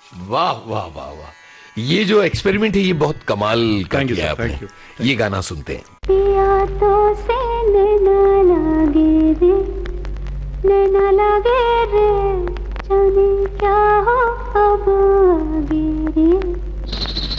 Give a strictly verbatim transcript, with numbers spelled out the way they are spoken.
वाह वाह वाह वाह, ये जो एक्सपेरिमेंट है ये बहुत कमाल का थैंक यू किया सर, आपने। Thank you. ये गाना सुनते हैं। पिया तो से नैना